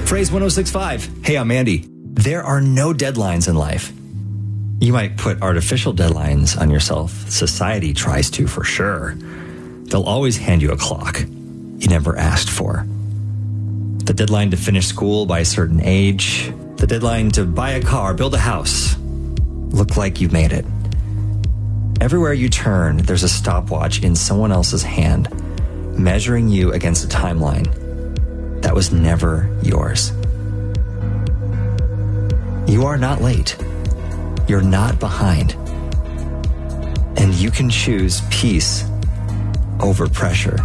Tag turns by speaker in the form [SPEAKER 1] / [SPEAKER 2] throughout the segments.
[SPEAKER 1] Phrase 1065. Hey, I'm Andy. There are no deadlines in life. You might put artificial deadlines on yourself. Society tries to, for sure. They'll always hand you a clock you never asked for. The deadline to finish school by a certain age. The deadline to buy a car, build a house. Look like you've made it. Everywhere you turn, there's a stopwatch in someone else's hand, measuring you against a timeline that was never yours. You are not late. You're not behind. And you can choose peace over pressure.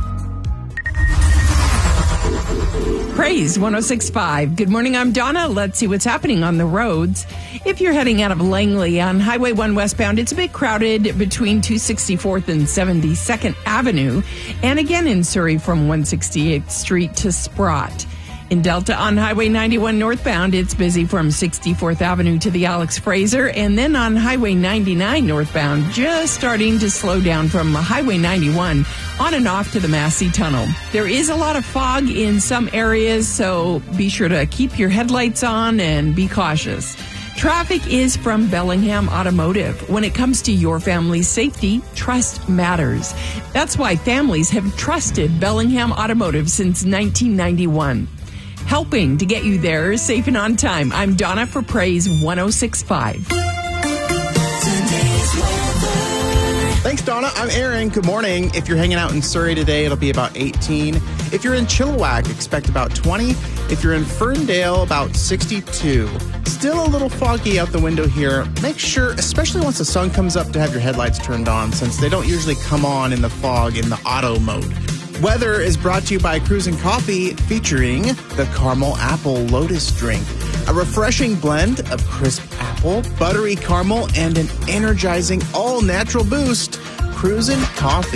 [SPEAKER 2] Praise 106.5. Good morning, I'm Donna. Let's see what's happening on the roads. If you're heading out of Langley on Highway 1 westbound, it's a bit crowded between 264th and 72nd Avenue, and again in Surrey from 168th Street to Sprott. In Delta on Highway 91 northbound, it's busy from 64th Avenue to the Alex Fraser, and then on Highway 99 northbound, just starting to slow down from Highway 91 on and off to the Massey Tunnel. There is a lot of fog in some areas, so be sure to keep your headlights on and be cautious. Traffic is from Bellingham Automotive. When it comes to your family's safety, trust matters. That's why families have trusted Bellingham Automotive since 1991. Helping to get you there safe and on time. I'm Donna for Praise 106.5.
[SPEAKER 3] Thanks, Donna. I'm Aaron. Good morning. If you're hanging out in Surrey today, it'll be about 18. If you're in Chilliwack, expect about 20. If you're in Ferndale, about 62. Still a little foggy out the window here. Make sure, especially once the sun comes up, to have your headlights turned on, since they don't usually come on in the fog in the auto mode. Weather is brought to you by Cruisin' Coffee, featuring the Caramel Apple Lotus Drink. A refreshing blend of crisp apple, buttery caramel, and an energizing all-natural boost. Cruisin' Coffee.